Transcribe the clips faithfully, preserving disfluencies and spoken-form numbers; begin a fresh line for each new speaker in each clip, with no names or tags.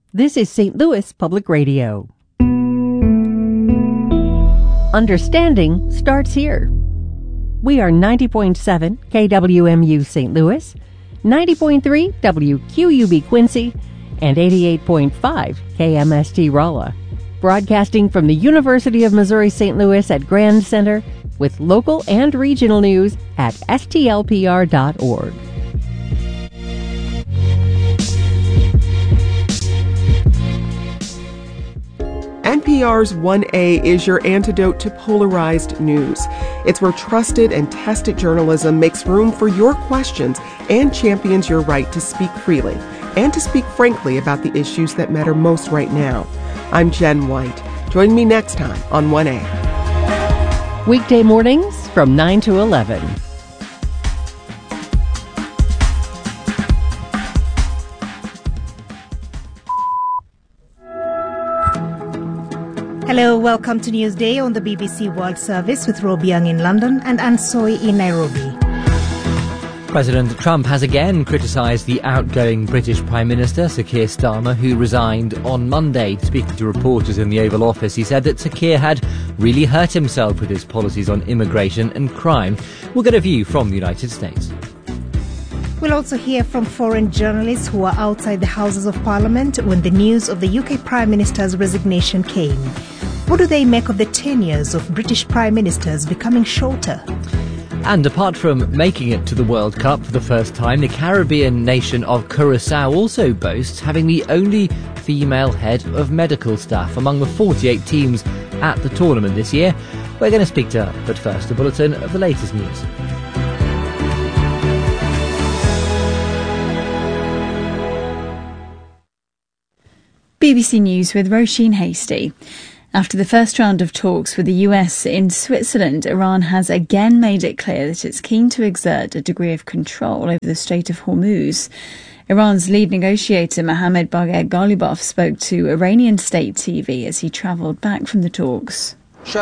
This is Saint Louis Public Radio. Understanding starts here. We are ninety point seven K W M U Saint Louis, ninety point three W Q U B Quincy, and eighty-eight point five K M S T Rolla. Broadcasting from the University of Missouri-Saint Louis at Grand Center with local and regional news at S T L P R dot org.
N P R's one A is your antidote to polarized news. It's where trusted and tested journalism makes room for your questions and champions your right to speak freely and to speak frankly about the issues that matter most right now. I'm Jen White. Join me next time on one A.
Weekday mornings from nine to eleven.
Hello, welcome to Newsday on the B B C World Service with Rob Young in London and Ansoi in Nairobi.
President Trump has again criticised the outgoing British Prime Minister, Sir Keir Starmer, who resigned on Monday. Speaking to reporters in the Oval Office, he said that Sir Keir had really hurt himself with his policies on immigration and crime. We'll get a view from the United States.
We'll also hear from foreign journalists who were outside the Houses of Parliament when the news of the U K Prime Minister's resignation came. What do they make of the tenures of British Prime Ministers becoming shorter?
And apart from making it to the World Cup for the first time, the Caribbean nation of Curaçao also boasts having the only female head of medical staff among the forty-eight teams at the tournament this year. We're going to speak to her, but first a bulletin of the latest news.
B B C News with Roisin Hasty. After the first round of talks with the U S in Switzerland, Iran has again made it clear that it's keen to exert a degree of control over the Strait of Hormuz. Iran's lead negotiator Mohammad Bagher Ghalibaf spoke to Iranian state T V as he travelled back from the talks.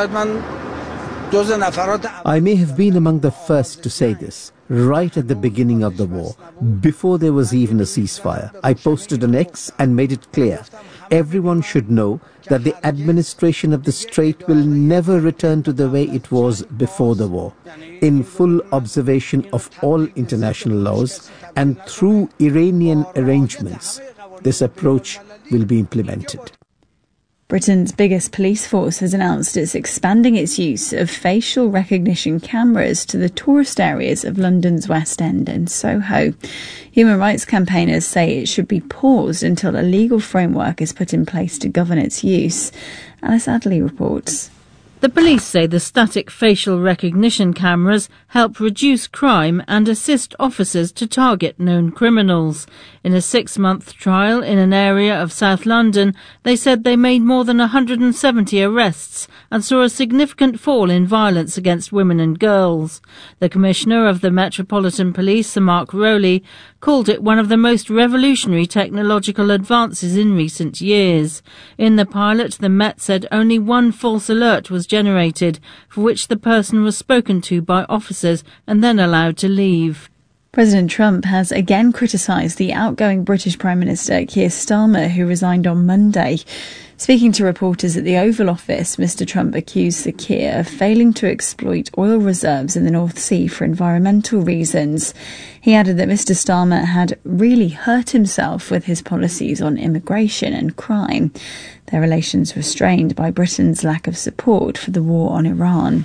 I may have been among the first to say this, right at the beginning of the war, before there was even a ceasefire. I posted on X and made it clear. Everyone should know that the administration of the Strait will never return to the way it was before the war, in full observation of all international laws and through Iranian arrangements. This approach will be implemented.
Britain's biggest police force has announced it's expanding its use of facial recognition cameras to the tourist areas of London's West End and Soho. Human rights campaigners say it should be paused until a legal framework is put in place to govern its use. Alice Adley reports.
The police say the static facial recognition cameras help reduce crime and assist officers to target known criminals. In a six-month trial in an area of South London, they said they made more than one hundred seventy arrests and saw a significant fall in violence against women and girls. The Commissioner of the Metropolitan Police, Sir Mark Rowley, called it one of the most revolutionary technological advances in recent years. In the pilot, the Met said only one false alert was generated, for which the person was spoken to by officers and then allowed to leave.
President Trump has again criticised the outgoing British Prime Minister Keir Starmer, who resigned on Monday. Speaking to reporters at the Oval Office, Mister Trump accused Sir Keir of failing to exploit oil reserves in the North Sea for environmental reasons. He added that Mister Starmer had really hurt himself with his policies on immigration and crime. Their relations were strained by Britain's lack of support for the war on Iran.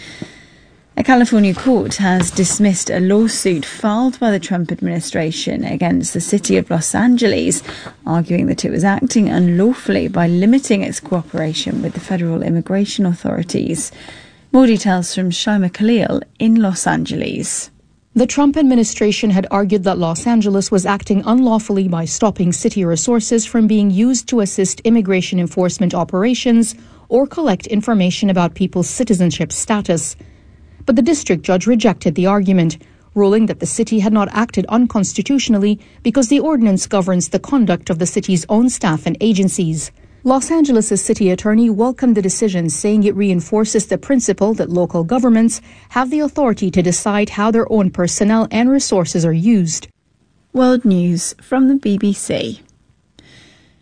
A California court has dismissed a lawsuit filed by the Trump administration against the city of Los Angeles, arguing that it was acting unlawfully by limiting its cooperation with the federal immigration authorities. More details from Shaima Khalil in Los Angeles.
The Trump administration had argued that Los Angeles was acting unlawfully by stopping city resources from being used to assist immigration enforcement operations or collect information about people's citizenship status. But the district judge rejected the argument, ruling that the city had not acted unconstitutionally because the ordinance governs the conduct of the city's own staff and agencies. Los Angeles' city attorney welcomed the decision, saying it reinforces the principle that local governments have the authority to decide how their own personnel and resources are used.
World News from the B B C.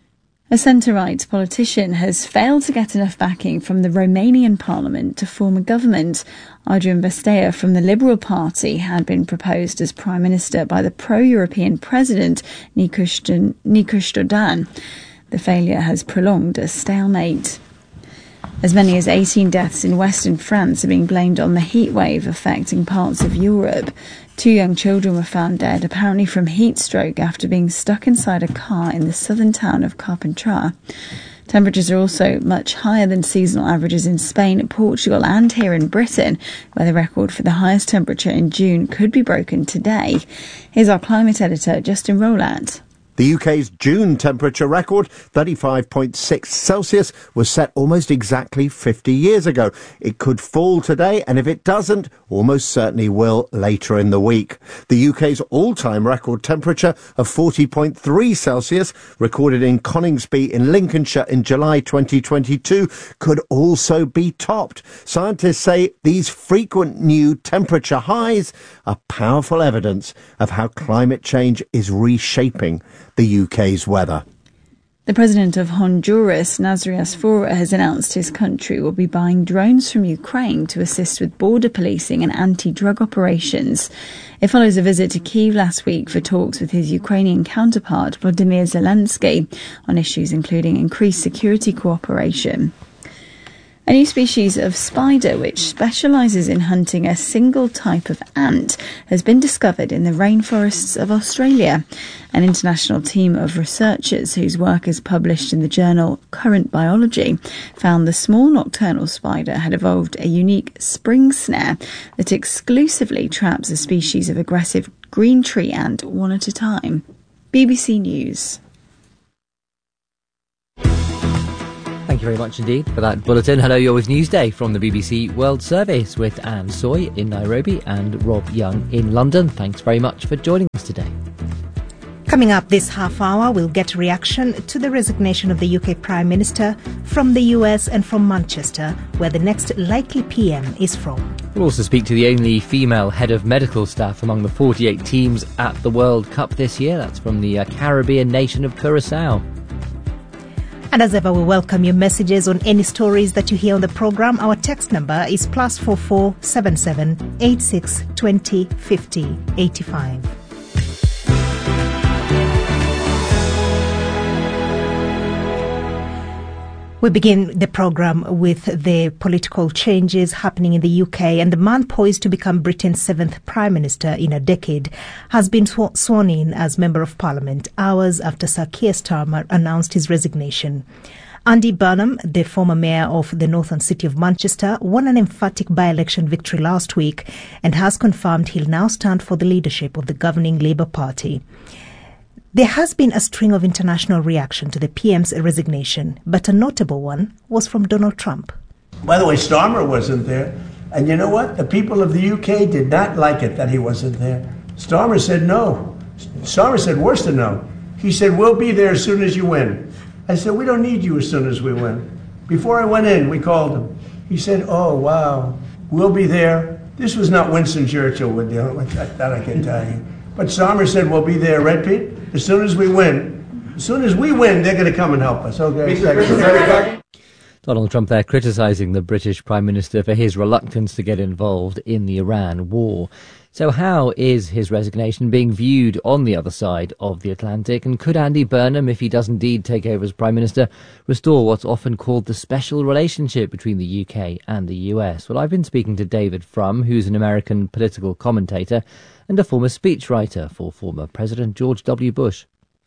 A centre-right politician has failed to get enough backing from the Romanian parliament to form a government. Adrian Vestea from the Liberal Party had been proposed as Prime Minister by the pro-European President Nicuș Șordan. The failure has prolonged a stalemate. As many as eighteen deaths in western France are being blamed on the heat wave affecting parts of Europe. Two young children were found dead, apparently from heat stroke, after being stuck inside a car in the southern town of Carpentras. Temperatures are also much higher than seasonal averages in Spain, Portugal and here in Britain, where the record for the highest temperature in June could be broken today. Here's our climate editor, Justin Rowlatt.
The U K's June temperature record, thirty-five point six Celsius, was set almost exactly fifty years ago. It could fall today, and if it doesn't, almost certainly will later in the week. The U K's all-time record temperature of forty point three Celsius, recorded in Coningsby in Lincolnshire in July twenty twenty-two, could also be topped. Scientists say these frequent new temperature highs are powerful evidence of how climate change is reshaping the U K's weather.
The president of Honduras, Nasri Asfora, has announced his country will be buying drones from Ukraine to assist with border policing and anti-drug operations. It follows a visit to Kyiv last week for talks with his Ukrainian counterpart, Volodymyr Zelensky, on issues including increased security cooperation. A new species of spider, which specialises in hunting a single type of ant, has been discovered in the rainforests of Australia. An international team of researchers, whose work is published in the journal Current Biology, found the small nocturnal spider had evolved a unique spring snare that exclusively traps a species of aggressive green tree ant one at a time. B B C News.
Thank you very much indeed for that bulletin. Hello, you're with Newsday from the B B C World Service with Anne Soy in Nairobi and Rob Young in London. Thanks very much for joining us today.
Coming up this half hour, we'll get a reaction to the resignation of the U K Prime Minister from the U S and from Manchester, where the next likely P M is from.
We'll also speak to the only female head of medical staff among the forty-eight teams at the World Cup this year. That's from the uh, Caribbean nation of Curacao.
And as ever, we welcome your messages on any stories that you hear on the programme. Our text number is plus four four seven seven eight six twenty fifty eighty five. We begin the programme with the political changes happening in the U K, and the man poised to become Britain's seventh Prime Minister in a decade has been sw- sworn in as Member of Parliament hours after Sir Keir Starmer announced his resignation. Andy Burnham, the former mayor of the northern city of Manchester, won an emphatic by-election victory last week and has confirmed he'll now stand for the leadership of the governing Labour Party. There has been a string of international reaction to the P M's resignation, but a notable one was from Donald Trump.
By the way, Starmer wasn't there. And you know what? The people of the U K did not like it that he wasn't there. Starmer said no. Starmer said worse than no. He said, we'll be there as soon as you win. I said, we don't need you as soon as we win. Before I went in, we called him. He said, oh, wow, we'll be there. This was not Winston Churchill with that, that I can tell you. But Starmer said, we'll be there, right, Pete? As soon as we win. As soon as we win, they're going to come and help us. Okay.
Donald Trump there criticising the British Prime Minister for his reluctance to get involved in the Iran war. So how is his resignation being viewed on the other side of the Atlantic? And could Andy Burnham, if he does indeed take over as Prime Minister, restore what's often called the special relationship between the U K and the U S? Well, I've been speaking to David Frum, who's an American political commentator and a former speechwriter for former President George W. Bush.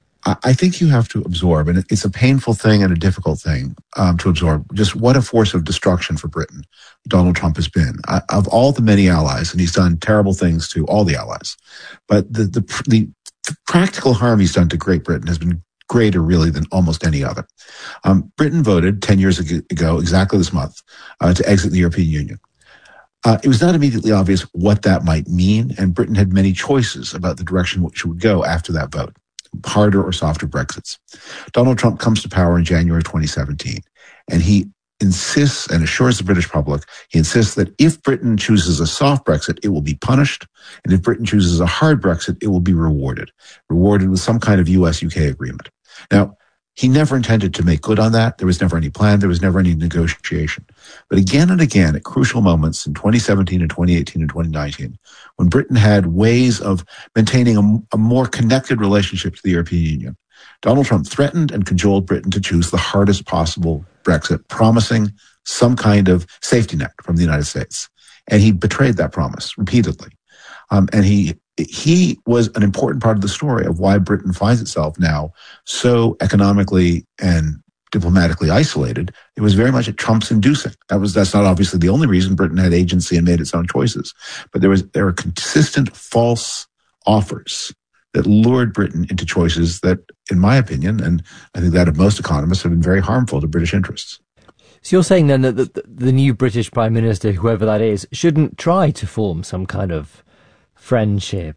I think you have to absorb, and it's a painful thing and a difficult thing um, to absorb, just what a force of destruction for Britain Donald Trump has been. Uh, of all the many allies, and he's done terrible things to all the allies, but the, the, the practical harm he's done to Great Britain has been greater, really, than almost any other. Um, Britain voted ten years ago, exactly this month, uh, to exit the European Union. Uh, it was not immediately obvious what that might mean, and Britain had many choices about the direction which it would go after that vote. Harder or softer Brexits. Donald Trump comes to power in January twenty seventeen, and he insists and assures the British public, he insists that if Britain chooses a soft Brexit, it will be punished, and if Britain chooses a hard Brexit, it will be rewarded, rewarded with some kind of U S U K agreement. Now, He never intended to make good on that. There was never any plan. There was never any negotiation. But again and again, at crucial moments in twenty seventeen and twenty eighteen and twenty nineteen, when Britain had ways of maintaining a, a more connected relationship to the European Union, Donald Trump threatened and cajoled Britain to choose the hardest possible Brexit, promising some kind of safety net from the United States. And he betrayed that promise repeatedly. Um, and he he was an important part of the story of why Britain finds itself now so economically and diplomatically isolated. It was very much at Trump's inducing. That was that's not obviously the only reason Britain had agency and made its own choices, but there was there were consistent false offers that lured Britain into choices that, in my opinion, and I think that of most economists, have been very harmful to British interests.
So you're saying then that the, the new British Prime Minister, whoever that is, shouldn't try to form some kind of friendship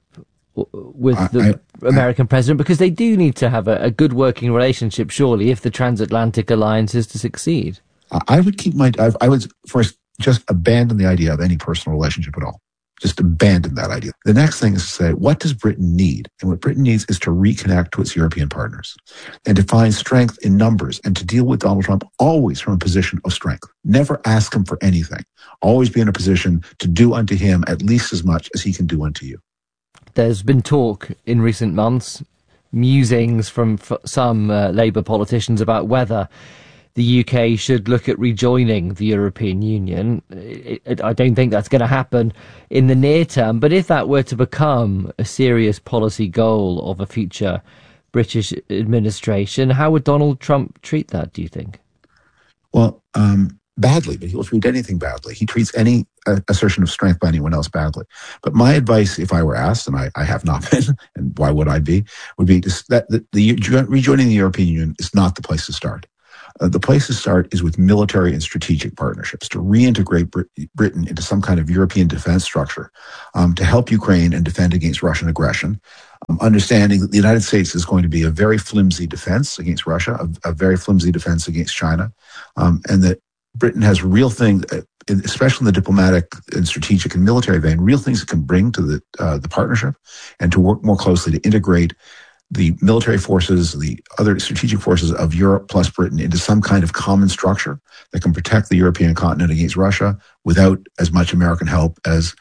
with the I, I, American president, because they do need to have a, a good working relationship, surely, if the transatlantic alliance is to succeed.
I would keep my, I, I would first just abandon the idea of any personal relationship at all. Just abandon that idea. The next thing is to say, what does Britain need? And what Britain needs is to reconnect to its European partners and to find strength in numbers and to deal with Donald Trump always from a position of strength. Never ask him for anything. Always be in a position to do unto him at least as much as he can do unto you.
There's been talk in recent months, musings from f- some uh, Labour politicians about whether the U K should look at rejoining the European Union. It, it, I don't think that's going to happen in the near term, but if that were to become a serious policy goal of a future British administration, how would Donald Trump treat that, do you think?
Well, um, badly, but he'll treat anything badly. He treats any uh, assertion of strength by anyone else badly. But my advice, if I were asked, and I, I have not been, and why would I be, would be to, that the, the rejoining the European Union is not the place to start. Uh, the place to start is with military and strategic partnerships to reintegrate Brit- Britain into some kind of European defense structure um, to help Ukraine and defend against Russian aggression, um, understanding that the United States is going to be a very flimsy defense against Russia, a, a very flimsy defense against China, um, and that Britain has real things, especially in the diplomatic and strategic and military vein, real things it can bring to the uh, the partnership, and to work more closely to integrate the military forces, the other strategic forces of Europe plus Britain into some kind of common structure that can protect the European continent against Russia without as much American help as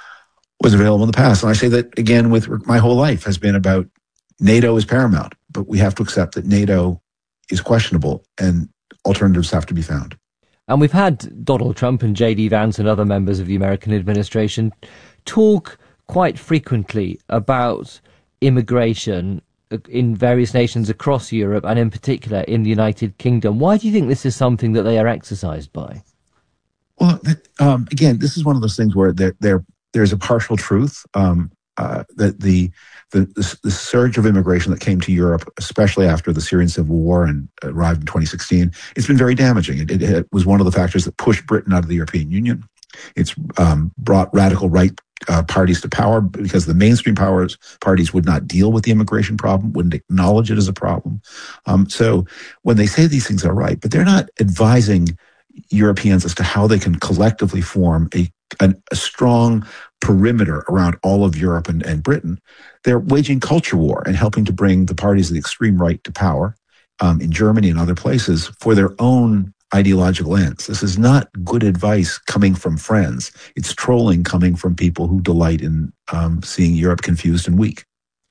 was available in the past. And I say that, again, with my whole life has been about NATO is paramount, but we have to accept that NATO is questionable and alternatives have to be found.
And we've had Donald Trump and J D Vance and other members of the American administration talk quite frequently about immigration in various nations across Europe and in particular in the United Kingdom. Why do you think this is something that they are exercised by?
Well, um, again, this is one of those things where there, there there's a partial truth. Um, uh, that the, the the the surge of immigration that came to Europe, especially after the Syrian civil war and arrived in twenty sixteen, it's been very damaging. It, it, it was one of the factors that pushed Britain out of the European Union. It's um, brought radical right Uh, parties to power because the mainstream powers parties would not deal with the immigration problem, wouldn't acknowledge it as a problem. Um, so when they say these things are right, but they're not advising Europeans as to how they can collectively form a, a, a strong perimeter around all of Europe and, and Britain, they're waging culture war and helping to bring the parties of the extreme right to power um, in Germany and other places for their own ideological ends. This is not good advice coming from friends. It's trolling coming from people who delight in um, seeing Europe confused and weak.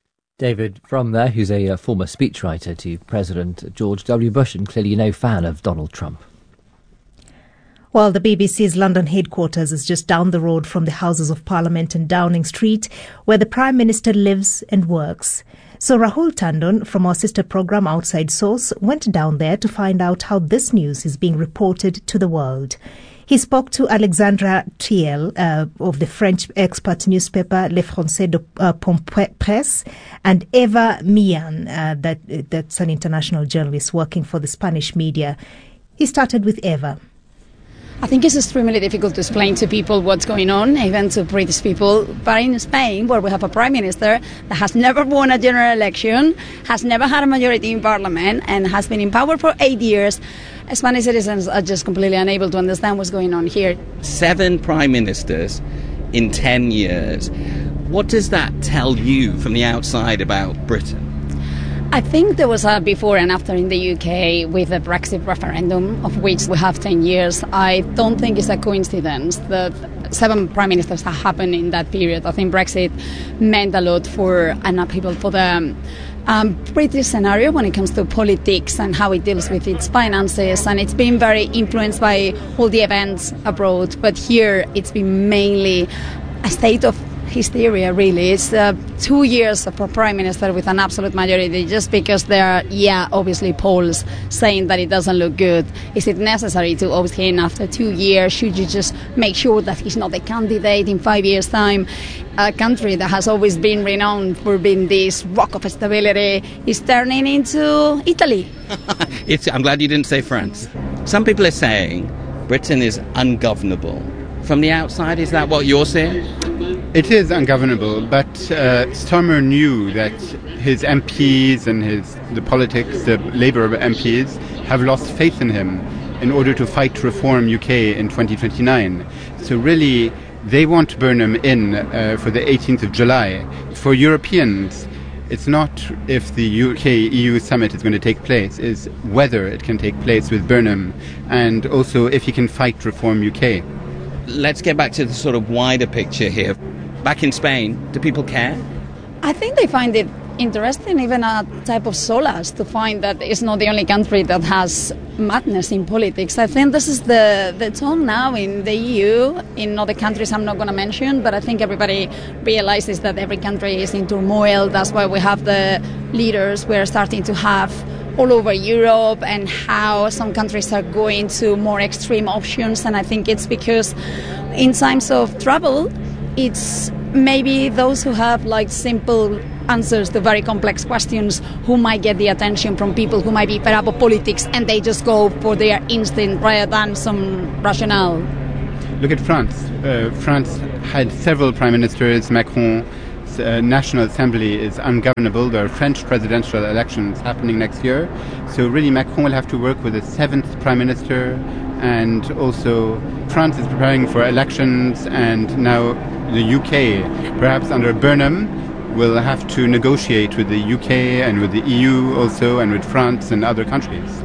David Frum there, who's a uh, former speechwriter to President George W. Bush and clearly no fan of Donald Trump.
Well, the B B C's London headquarters is just down the road from the Houses of Parliament in Downing Street, where the Prime Minister lives and works. So Rahul Tandon from our sister program Outside Source went down there to find out how this news is being reported to the world. He spoke to Alexandra Thiel uh, of the French expert newspaper Le Français de uh, Presse and Eva Mian, uh, that that's an international journalist working for the Spanish media. He started with Eva.
I think it's extremely difficult to explain to people what's going on, even to British people. But in Spain, where we have a prime minister that has never won a general election, has never had a majority in parliament, and has been in power for eight years, Spanish citizens are just completely unable to understand what's going on here.
Seven prime ministers in ten years. What does that tell you from the outside about Britain?
I think there was a before and after in the U K with the Brexit referendum, of which we have ten years. I don't think it's a coincidence that seven prime ministers have happened in that period. I think Brexit meant a lot for an upheaval for the um, British scenario when it comes to politics and how it deals with its finances. And it's been very influenced by all the events abroad. But here it's been mainly a state of hysteria, really. It's uh, two years of a prime minister with an absolute majority just because there are, yeah, obviously polls saying that it doesn't look good. Is it necessary to oust him after two years? Should you just make sure that he's not the candidate in five years' time? A country that has always been renowned for being this rock of stability is turning into Italy.
it's, I'm glad you didn't say France. Some people are saying Britain is ungovernable. From the outside, is that what you're seeing?
It is ungovernable, but uh, Starmer knew that his M Ps and his the politics, the Labour M Ps, have lost faith in him in order to fight to reform U K in twenty twenty-nine. So really, they want Burnham in uh, for the eighteenth of July. For Europeans, it's not if the U K E U summit is going to take place, it's whether it can take place with Burnham, and also if he can fight to reform U K.
Let's get back to the sort of wider picture here. Back in Spain, do people care?
I think they find it interesting, even a type of solace to find that it's not the only country that has madness in politics. I think this is the, the tone now in the E U, in other countries I'm not going to mention, but I think everybody realizes that every country is in turmoil. That's why we have the leaders we're starting to have all over Europe, and how some countries are going to more extreme options. And I think it's because in times of trouble, it's maybe those who have like simple answers to very complex questions who might get the attention from people who might be fed up of politics, and they just go for their instinct rather than some rationale.
Look at France. Uh, France had several prime ministers. Macron. Uh, National Assembly is ungovernable. There are French presidential elections happening next year. So really Macron will have to work with a seventh prime minister, and also France is preparing for elections, and now the U K, perhaps under Burnham, will have to negotiate with the U K and with the E U also, and with France and other countries.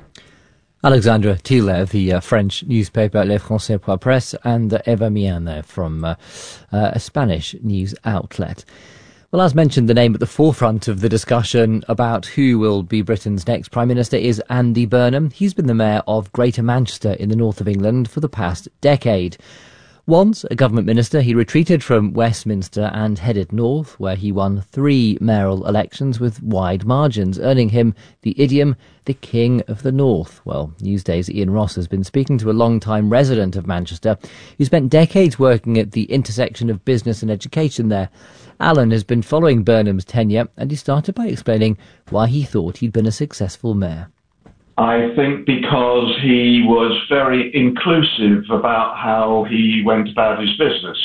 Alexandra Thiele, the uh, French newspaper Le Français Point Presse, and uh, Eva Miano from uh, uh, a Spanish news outlet. Well, as mentioned, the name at the forefront of the discussion about who will be Britain's next Prime Minister is Andy Burnham. He's been the mayor of Greater Manchester in the north of England for the past decade. Once a government minister, he retreated from Westminster and headed north, where he won three mayoral elections with wide margins, earning him the idiom, the King of the North. Well, Newsday's Ian Ross has been speaking to a long-time resident of Manchester who spent decades working at the intersection of business and education there. Alan has been following Burnham's tenure, and he started by explaining why he thought he'd been a successful mayor.
I think because he was very inclusive about how he went about his business.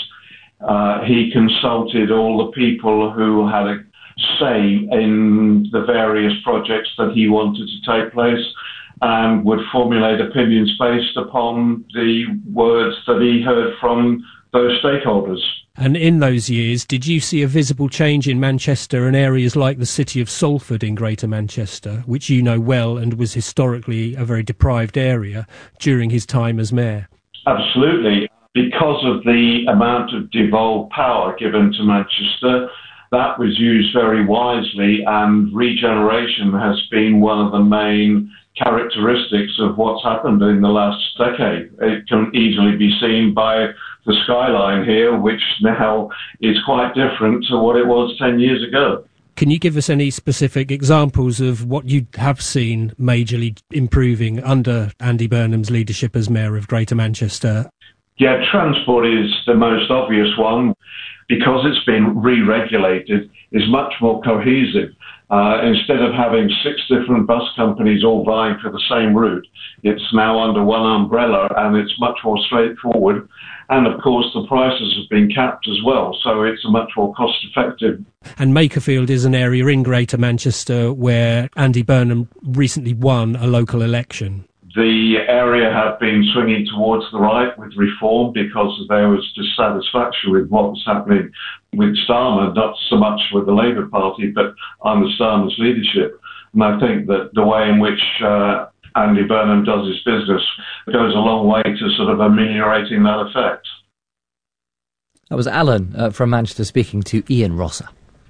Uh, he consulted all the people who had a say in the various projects that he wanted to take place, and would formulate opinions based upon the words that he heard from those stakeholders.
And in those years, did you see a visible change in Manchester and areas like the city of Salford in Greater Manchester, which you know well and was historically a very deprived area, during his time as mayor?
Absolutely. Because of the amount of devolved power given to Manchester, that was used very wisely, and regeneration has been one of the main characteristics of what's happened in the last decade. It can easily be seen by the skyline here, which now is quite different to what it was ten years ago.
Can you give us any specific examples of what you have seen majorly improving under Andy Burnham's leadership as Mayor of Greater Manchester?
Yeah, transport is the most obvious one. Because it's been re-regulated, is much more cohesive. Uh, instead of having six different bus companies all vying for the same route, it's now under one umbrella, and it's much more straightforward. And of course, the prices have been capped as well, so it's much more cost-effective.
And Makerfield is an area in Greater Manchester where Andy Burnham recently won a local election.
the area had been swinging towards the right with reform because there was dissatisfaction with what was happening with Starmer, not so much with the Labour Party, but under Starmer's leadership. And I think that the way in which uh, Andy Burnham does his business goes a long way to sort of ameliorating that effect.
That was Alan uh, from Manchester speaking to Ian Rosser.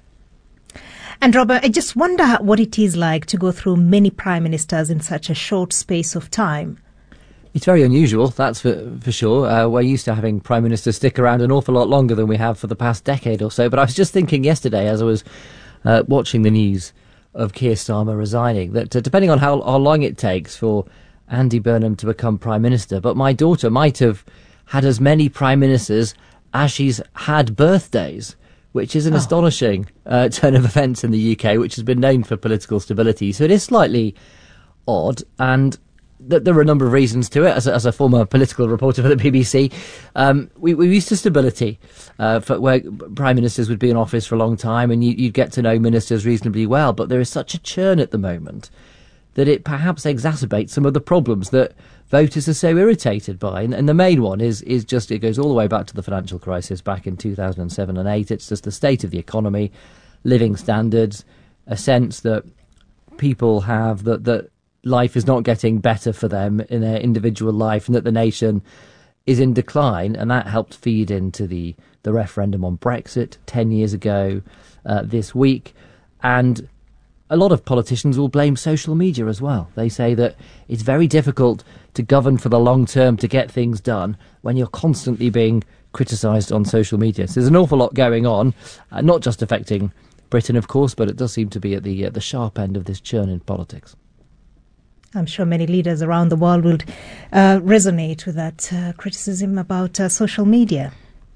And Robert, I just wonder what it is like to go through many prime ministers in such a short space of time.
It's very unusual, that's for, for sure. Uh, we're used to having prime ministers stick around an awful lot longer than we have for the past decade or so. But I was just thinking yesterday as I was uh, watching the news of Keir Starmer resigning, that uh, depending on how, how long it takes for Andy Burnham to become prime minister, but my daughter might have had as many prime ministers as she's had birthdays, which is an oh. astonishing uh, turn of events in the U K, which has been known for political stability. So it is slightly odd, and th- there are a number of reasons to it. As a, as a former political reporter for the B B C, um, we, we're used to stability, uh, for where prime ministers would be in office for a long time, and you, you'd get to know ministers reasonably well. But there is such a churn at the moment that it perhaps exacerbates some of the problems that voters are so irritated by. And, and the main one is is just, it goes all the way back to the financial crisis back in two thousand seven and eight. It's just the state of the economy, living standards, a sense that people have that, that life is not getting better for them in their individual life, and that the nation is in decline. And that helped feed into the, the referendum on Brexit ten years ago uh, this week. And a lot of politicians will blame social media as well. They say that it's very difficult to govern for the long term, to get things done, when you're constantly being criticised on social media. So there's an awful lot going on, uh, not just affecting Britain, of course, but it does seem to be at the, uh, the sharp end of this churn in politics.
I'm sure many leaders around the world will uh, resonate with that uh, criticism about uh, social media.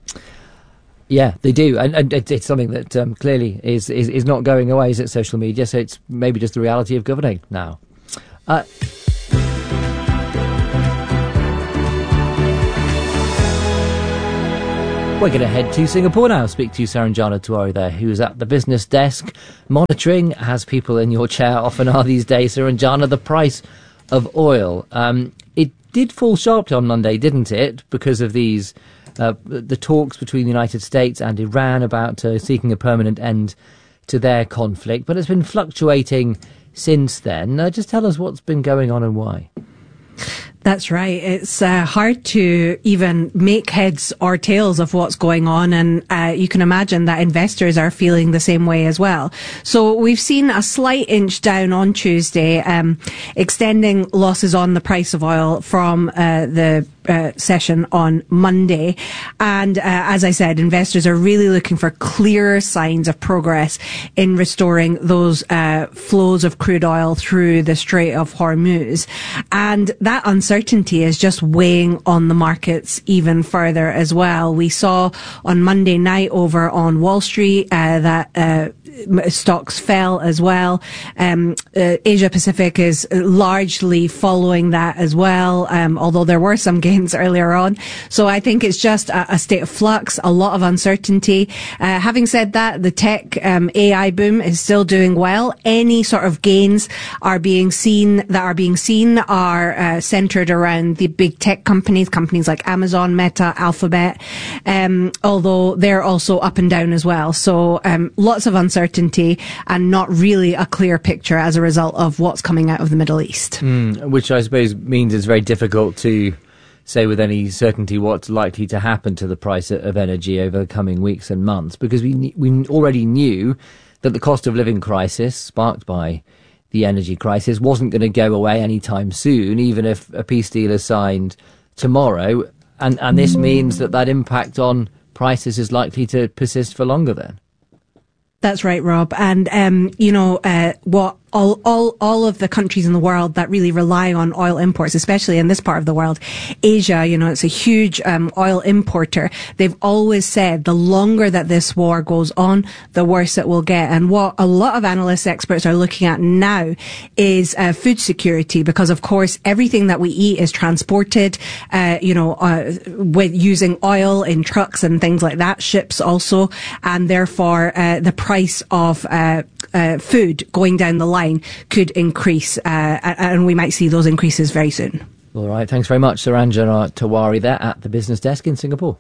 Yeah, they do, and, and it, it's something that um, clearly is, is is not going away, is it, social media? So it's maybe just the reality of governing now. Uh, we're going to head to Singapore now, speak to Saranjana Tiwari there, who's at the business desk, monitoring, as people in your chair often are these days, Saranjana, the price of oil. Um, it did fall sharply on Monday, didn't it, because of these... Uh, the talks between the United States and Iran about uh, seeking a permanent end to their conflict, but it's been fluctuating since then. Uh, just tell us what's been going on and why.
That's right. It's uh, hard to even make heads or tails of what's going on, and uh, you can imagine that investors are feeling the same way as well. So we've seen a slight inch down on Tuesday, um, extending losses on the price of oil from uh, the Uh, session on Monday. And uh, as I said, investors are really looking for clearer signs of progress in restoring those uh, flows of crude oil through the Strait of Hormuz. And that uncertainty is just weighing on the markets even further as well. We saw on Monday night over on Wall Street uh, that uh, stocks fell as well. Um, uh, Asia Pacific is largely following that as well, um, although there were some gains earlier on. So I think it's just a, a state of flux, a lot of uncertainty. Uh, having said that, the tech um, A I boom is still doing well. Any sort of gains are being seen that are being seen are uh, centered around the big tech companies, companies like Amazon, Meta, Alphabet, um, although they're also up and down as well. So um, lots of uncertainty. And not really a clear picture as a result of what's coming out of the Middle East.
Mm, which I suppose means it's very difficult to say with any certainty what's likely to happen to the price of energy over the coming weeks and months, because we we already knew that the cost of living crisis sparked by the energy crisis wasn't going to go away anytime soon, even if a peace deal is signed tomorrow. And, and this means that that impact on prices is likely to persist for longer then.
That's right, Rob. And, um, you know, uh, what all, all, all of the countries in the world that really rely on oil imports, especially in this part of the world, Asia, you know, it's a huge, um, oil importer. They've always said the longer that this war goes on, the worse it will get. And what a lot of analysts, experts are looking at now is, uh, food security, because of course everything that we eat is transported, uh, you know, uh, with using oil in trucks and things like that, ships also, and therefore, uh, the price of, uh, uh, food going down the line line could increase, uh, and we might see those increases very soon.
All right, thanks very much, Saranjana Tawari there at the Business Desk in Singapore.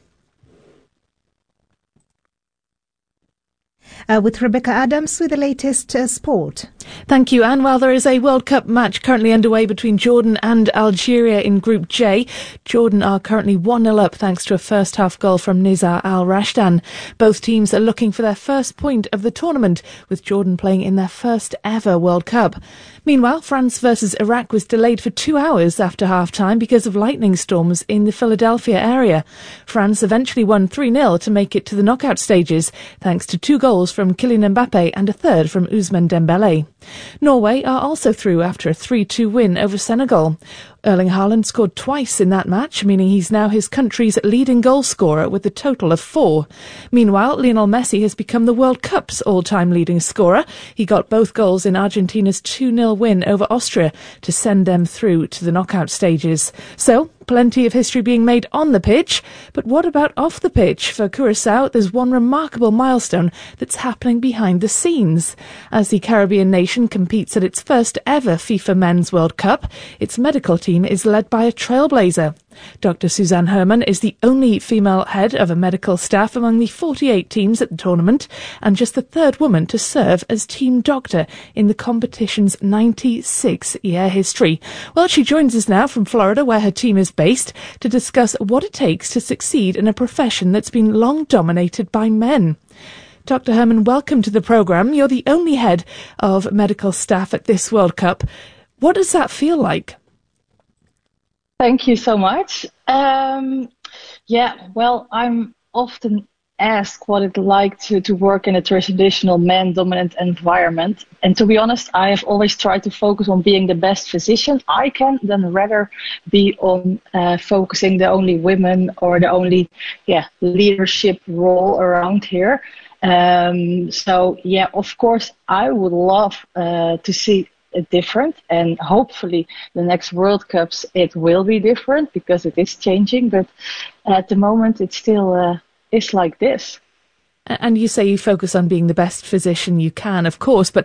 Uh, with Rebecca Adams with the latest uh, sport.
Thank you, Anne. Well, there is a World Cup match currently underway between Jordan and Algeria in Group J. Jordan are currently one nil up thanks to a first-half goal from Nizar Al-Rashdan. Both teams are looking for their first point of the tournament, with Jordan playing in their first ever World Cup. Meanwhile, France versus Iraq was delayed for two hours after half-time because of lightning storms in the Philadelphia area. France eventually won three nil to make it to the knockout stages, thanks to two goals from Kylian Mbappe and a third from Ousmane Dembélé. Norway are also through after a three two win over Senegal. Erling Haaland scored twice in that match, meaning he's now his country's leading goal scorer with a total of four. Meanwhile, Lionel Messi has become the World Cup's all-time leading scorer. He got both goals in Argentina's two nil win over Austria to send them through to the knockout stages. So, plenty of history being made on the pitch, but what about off the pitch? For Curaçao, there's one remarkable milestone that's happening behind the scenes. As the Caribbean nation competes at its first ever FIFA Men's World Cup, its medical team is led by a trailblazer. Doctor Suzanne Herman is the only female head of a medical staff among the forty-eight teams at the tournament, and just the third woman to serve as team doctor in the competition's ninety-six year history. Well, she joins us now from Florida, where her team is based, to discuss what it takes to succeed in a profession that's been long dominated by men. Doctor Herman, welcome to the programme. You're the only head of medical staff at this World Cup. What does that feel like?
Thank you so much. Um, yeah, well, I'm often asked what it's like to, to work in a traditional man-dominant environment. And to be honest, I have always tried to focus on being the best physician I can, than rather be on uh, focusing the only women or the only yeah leadership role around here. Um, so, yeah, of course, I would love uh, to see different, and hopefully the next World Cups it will be different because it is changing, but at the moment it still uh, is like this.
And you say you focus on being the best physician you can, of course, but